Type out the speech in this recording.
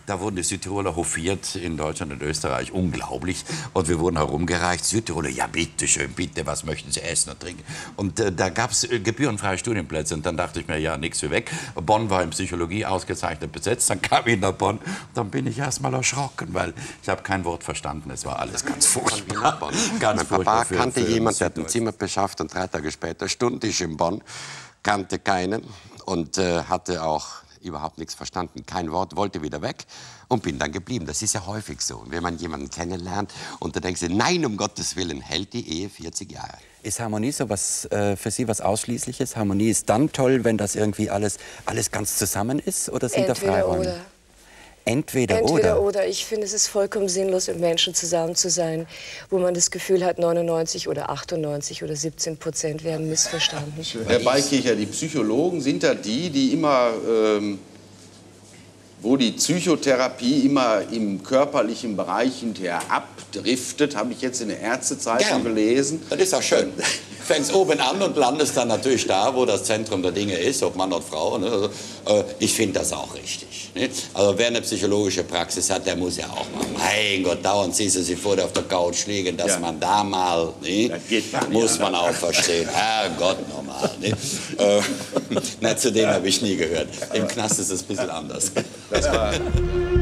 Da wurden die Südtiroler hofiert in Deutschland und Österreich. Unglaublich. Und wir wurden herumgereicht. Südtiroler, ja bitte schön, bitte, was möchten Sie essen und trinken? Und da gab es gebührenfreie Studienplätze. Und dann dachte ich mir, ja, nichts für weg. Bonn war in Psychologie ausgezeichnet besetzt. Dann kam ich nach Bonn. Dann bin ich erst mal erschrocken, weil ich habe kein Wort verstanden. Es war alles ganz furchtbar. Mein Papa kannte jemanden, der hat ein Zimmer beschafft und 3 Tage später stund ich in Bonn, kannte keinen und hatte auch überhaupt nichts verstanden, kein Wort, wollte wieder weg und bin dann geblieben. Das ist ja häufig so, wenn man jemanden kennenlernt und da denkst du, nein, um Gottes Willen, hält die Ehe 40 Jahre. Ist Harmonie so was für Sie was Ausschließliches? Harmonie ist dann toll, wenn das irgendwie alles ganz zusammen ist, oder sind da Freiräume? Oder. Entweder oder. Ich finde, es ist vollkommen sinnlos, mit Menschen zusammen zu sein, wo man das Gefühl hat, 99 oder 98 oder 17% werden missverstanden. Herr Beikircher, die Psychologen sind da die immer, wo die Psychotherapie immer im körperlichen Bereich hinterher abdriftet, habe ich jetzt in der Ärztezeitung gelesen. Das ist auch schön. Fängst oben an und landest dann natürlich da, wo das Zentrum der Dinge ist, ob Mann oder Frau. Ne? Also, ich finde das auch richtig. Ne? Also wer eine psychologische Praxis hat, der muss ja auch mal. Mein Gott, dauernd siehst du sie vor dir auf der Couch liegen, dass man da mal, ne? Muss man auch verstehen. Herrgott, nochmal. Ne? Zu dem habe ich nie gehört. Im Knast ist es ein bisschen anders. Das war